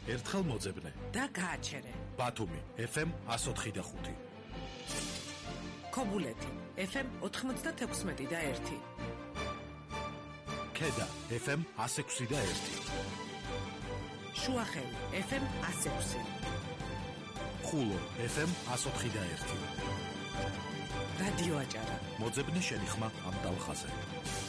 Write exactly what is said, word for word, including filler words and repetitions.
ერთხელ მოძებნე და გააჩერე. ბათუმი ეფ ემ εκατს ოთხი და ხუთი, ქობულეთი ეფ ემ ოთხმოცდათექვსმეტი და ერთი, ქედა ეფ ემ εκას ექვსი და ერთი, შუახევი ეფ ემ εκას ექვსი, ხულო ეფ ემ εκას ოთხი და ერთი. რადიო აჭარა. მოძებნე შენი ხმა ამ ტალხაზე.